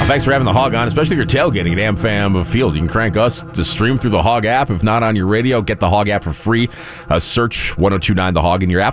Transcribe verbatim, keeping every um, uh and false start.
Well, thanks for having the Hog on, especially if you're tailgating at AmFam Field. You can crank us to stream through the Hog app. If not on your radio, get the Hog app for free. Uh, search ten twenty-nine The Hog in your app